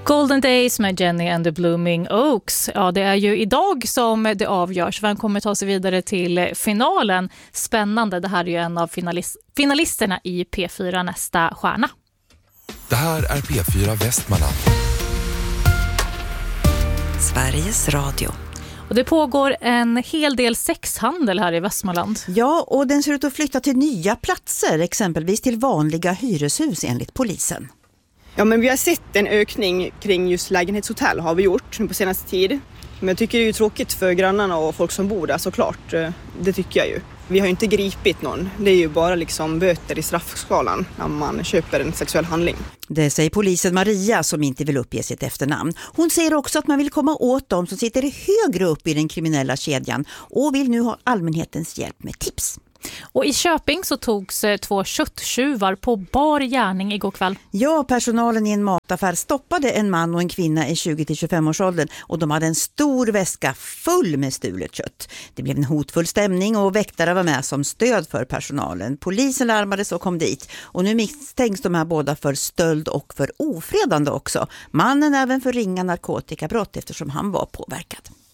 Golden Days med Jenny and the Blooming Oaks. Ja, det är ju idag som det avgörs. Vem kommer ta sig vidare till finalen? Spännande. Det här är ju en av finalisterna i P4 Nästa stjärna. Det här är P4 Västmanland. Sveriges Radio. Och det pågår en hel del sexhandel här i Västmanland. Ja, och den ser ut att flytta till nya platser, exempelvis till vanliga hyreshus enligt polisen. Ja, men vi har sett en ökning kring just lägenhetshotell har vi gjort på senaste tid. Men jag tycker det är ju tråkigt för grannarna och folk som bor där såklart. Det tycker jag ju. Vi har ju inte gripit någon. Det är ju bara liksom böter i straffskalan när man köper en sexuell handling. Det säger polisen Maria som inte vill uppge sitt efternamn. Hon säger också att man vill komma åt dem som sitter högre upp i den kriminella kedjan och vill nu ha allmänhetens hjälp med tips. Och i Köping så togs 2 kötttjuvar på bar gärning igår kväll. Ja, personalen i en mataffär stoppade en man och en kvinna i 20-25-årsåldern och de hade en stor väska full med stulet kött. Det blev en hotfull stämning och väktare var med som stöd för personalen. Polisen larmades och kom dit och nu misstänks de här båda för stöld och för ofredande också. Mannen även för ringa narkotikabrott eftersom han var påverkad.